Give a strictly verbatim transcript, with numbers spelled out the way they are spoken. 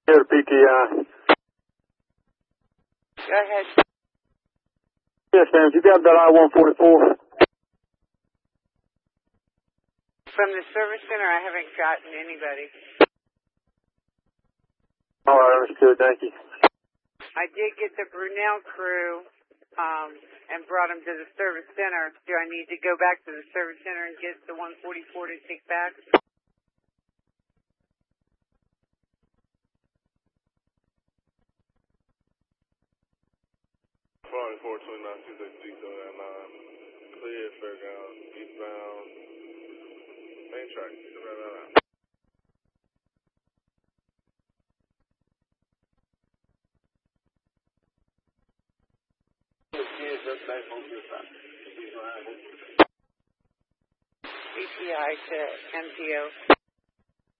Here, P T I. Go ahead. Yes, ma'am. You got that I one forty-four? From the service center, I haven't gotten anybody. All right, understood. Thank you. I did get the Brunel crew um, and brought them to the service center. Do I need to go back to the service center and get the one forty-four to take back? four twenty-nine, two sixty-six, seven nine, clear, fairground, eastbound, main track, right around. B T I to M T O.